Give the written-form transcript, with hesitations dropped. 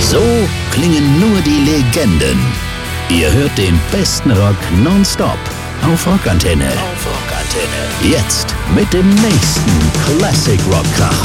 So klingen nur die Legenden. Ihr hört den besten Rock nonstop auf Rockantenne. Jetzt mit dem nächsten Classic Rock Kracher.